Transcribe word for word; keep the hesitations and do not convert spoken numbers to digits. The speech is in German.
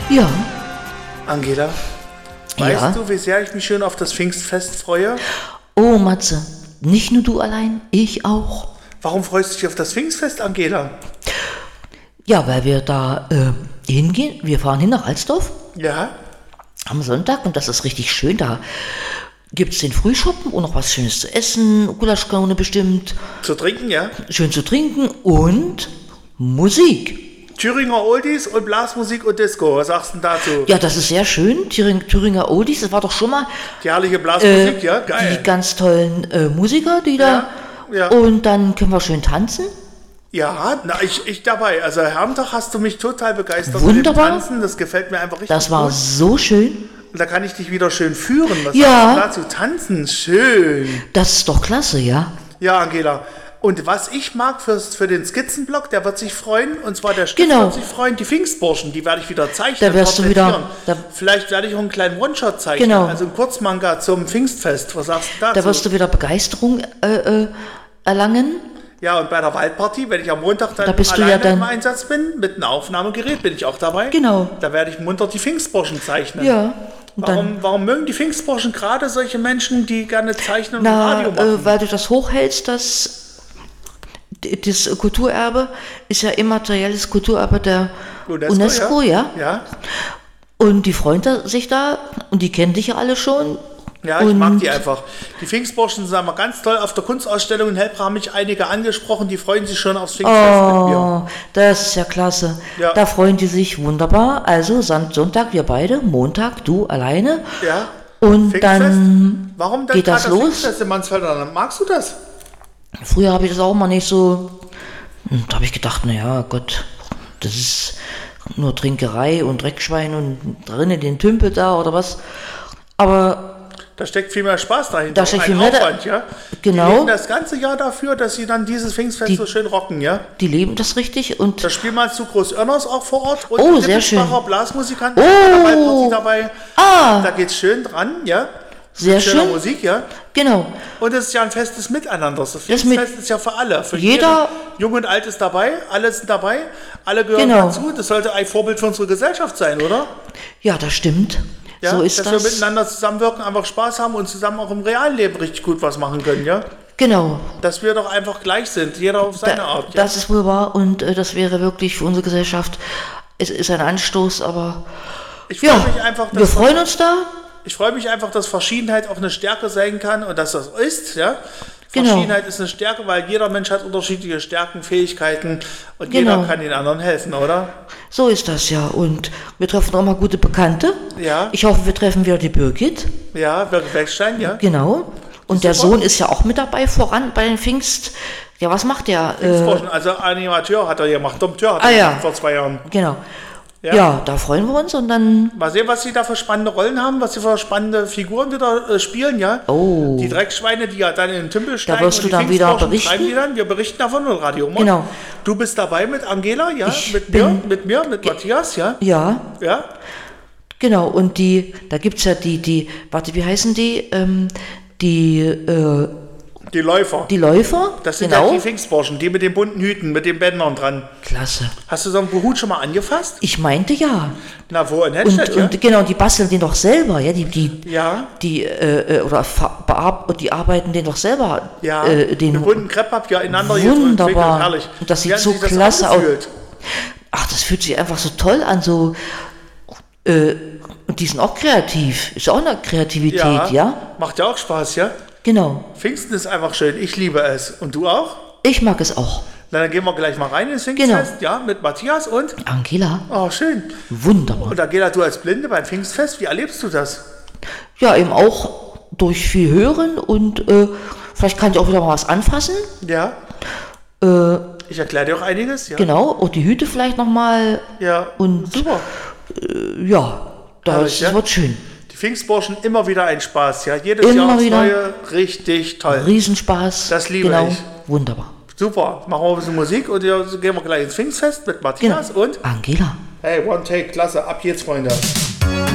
Ja. Angela, weißt Ja. du, wie sehr ich mich schon auf das Pfingstfest freue? Oh, Matze, nicht nur du allein, ich auch. Warum freust du dich auf das Pfingstfest, Angela? Ja, weil wir da äh, hingehen. Wir fahren hin nach Alsdorf Ja? am Sonntag und das ist richtig schön. Da gibt es den Frühschoppen und noch was Schönes zu essen, Gulaschkaune bestimmt, Zu trinken, ja? schön zu trinken und Musik. Thüringer Oldies und Blasmusik und Disco, was sagst du denn dazu? Ja, das ist sehr schön. Thüring, Thüringer Oldies, das war doch schon mal Die herrliche äh, Blasmusik, ja? die Geil. ganz tollen äh, Musiker, die da. Ja, ja. Und dann können wir schön tanzen. Ja, na, ich, ich dabei. Also, Herrntag hast du mich total begeistert Wunderbar. mit dem Tanzen. Das gefällt mir einfach richtig Das war gut. so schön. Und da kann ich dich wieder schön führen. Was Ja. sagst du dazu? Tanzen, schön. Das ist doch klasse, ja. Ja, Angela. Und was ich mag fürs, für den Skizzenblock, der wird sich freuen. Und zwar der Stift Genau. wird sich freuen. Die Pfingstburschen, die werde ich wieder zeichnen. Da wirst du wieder- porträtieren. da- Vielleicht werde ich auch einen kleinen One-Shot zeichnen. Genau. Also einen Kurzmanga zum Pfingstfest. Was sagst du dazu? Da wirst du wieder Begeisterung äh, äh, erlangen. Ja, und bei der Waldparty, wenn ich am Montag dann Da bist du alleine ja dann- im Einsatz bin, mit einem Aufnahmegerät, bin ich auch dabei. Genau. Da werde ich munter die Pfingstburschen zeichnen. Ja. Und dann, Warum, warum mögen die Pfingstburschen gerade solche Menschen, die gerne zeichnen und na, Radio machen? äh, weil du das hochhältst, das, das Kulturerbe ist ja immaterielles Kulturerbe der UNESCO, UNESCO, ja. Ja, Und die freuen da, sich da und die kennen dich ja alle schon. ja ich und mag die einfach. Die Pfingstburschen sind aber ganz toll. Auf der Kunstausstellung in Helbra haben mich einige angesprochen, die freuen sich schon aufs Pfingstfest mit mir. Oh, das ist ja klasse. Ja. Da freuen die sich wunderbar. Also Son- Sonntag wir beide, Montag du alleine. Ja. Und Pfingstfest? dann Warum denn geht gerade das das los. Pfingstfest in Mansfelder? Magst du das? Früher habe ich das auch mal nicht so. hm, Da habe ich gedacht, naja, Gott, das ist nur Trinkerei und Dreckschwein und drinnen den Tümpel da oder was. Aber Da steckt viel mehr Spaß dahinter. Da steckt ein viel mehr da- Aufwand, ja. Genau. Die leben das ganze Jahr dafür, dass sie dann dieses Pfingstfest Die- so schön rocken, ja. die leben das richtig und Das Spielmanns zu Großönners auch vor Ort. Und Oh, die sehr schön. Wittelsbacher Blasmusikanten Oh. sind bei der Waldparty dabei. Ah. Da geht's schön dran, ja. sehr Schöner schön. Musik, ja. Genau. Und es ist ja ein festes Miteinander. Das Das mit- Pfingstfest ist ja für alle. Für Jeder- jeden, Jung und Alt ist dabei, alle sind dabei, alle gehören Genau. dazu. Das sollte ein Vorbild für unsere Gesellschaft sein, oder? Ja, das stimmt. Ja, so ist dass wir das. miteinander zusammenwirken, einfach Spaß haben und zusammen auch im realen Leben richtig gut was machen können, ja. Genau. Dass wir doch einfach gleich sind, jeder auf seine Da, Art. Ja? das ist wohl wahr und äh, das wäre wirklich für unsere Gesellschaft, es ist ein Anstoß, aber Ich freue ja, mich einfach, wir dass freuen uns da. Ich freue mich einfach, dass Verschiedenheit auch eine Stärke sein kann und dass das ist, ja. Genau. Verschiedenheit ist eine Stärke, weil jeder Mensch hat unterschiedliche Stärken, Fähigkeiten und Genau. jeder kann den anderen helfen, oder? So ist das ja und wir treffen auch mal gute Bekannte. Ja. Ich hoffe, wir treffen wieder die Birgit. Ja, Birgit Beckstein, ja. Genau. Und der Super. Sohn ist ja auch mit dabei voran bei den Pfingst. Ja, was macht der? Äh, Forschen. Also Animateur hat er gemacht, Dompteur hat Ah, er ja. gemacht vor zwei Jahren. genau. Ja. Ja. da freuen wir uns und dann. Mal sehen, was sie da für spannende Rollen haben, was sie für spannende Figuren wieder äh, spielen, ja. Oh. Die Dreckschweine, die ja dann in den Tümpel steigen. wirst und du die dann wieder Pfingstburschen berichten? treiben Die dann. Wir berichten davon und Radio Mond. Genau. Du bist dabei mit Angela, ja, Ich mit mir, bin- mit mir, mit Matthias, ja. Ja, Ja, genau. Und die, da gibt es ja die, die, warte, wie heißen die? Ähm, die, äh, die Läufer. die Läufer. Das sind genau. ja die Pfingstburschen, die mit den bunten Hüten, mit den Bändern dran. Klasse. Hast du so einen Hut schon mal angefasst? Ich meinte ja. Na, wo in Und, Hedstedt, ja? und genau, die basteln den doch selber, ja, die, die, Ja, die, äh, äh, oder fa- bear- die arbeiten den doch selber, ja. äh, den mit bunten Krepppapier ineinander jetzt Wunderbar. entwickelt, herrlich. Und das Wie sieht hat so sich das klasse aus. angefühlt? Ach, das fühlt sich einfach so toll an, so, äh, und die sind auch kreativ, ist auch eine Kreativität, ja? Macht ja auch Spaß, ja? Genau. Pfingsten ist einfach schön, ich liebe es. Und du auch? Ich mag es auch. Na, dann gehen wir gleich mal rein ins Genau. Pfingstfest, ja, mit Matthias und, Angela, oh, schön. wunderbar. Und Angela, du als Blinde beim Pfingstfest, wie erlebst du das? Ja, eben auch durch viel Hören und äh, vielleicht kann ich auch wieder mal was anfassen. Ja, Äh, ich erkläre dir auch einiges, ja? genau, und die Hüte vielleicht nochmal. Ja, Und- super. Ja, das Herrlich, ja? wird schön. Die Pfingstburschen immer wieder ein Spaß, ja. Jedes Immer Jahr aufs wieder. Neue, richtig toll. Riesenspaß. Das liebe genau. ich. Wunderbar. Super, machen wir ein bisschen Musik und ja, so gehen wir gleich ins Pfingstfest mit Genau. Matthias und Angela. hey, One Take, klasse, ab jetzt, Freunde.